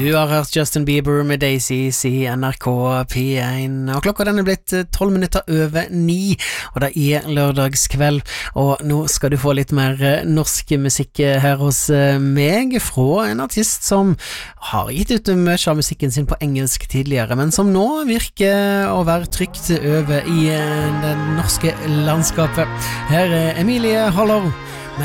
Du har hørt Justin Bieber med Daisy i NRK P1, og klokka den er blitt 12 minutter over 9, og det er lørdagskveld, og nå skal du få litt mer norsk musikk her hos meg, fra en artist som har gitt ut mye av musikken sin på engelsk tidligere, men som nå virker å være trygt over i det norske landskapet. Her er Emilie Haller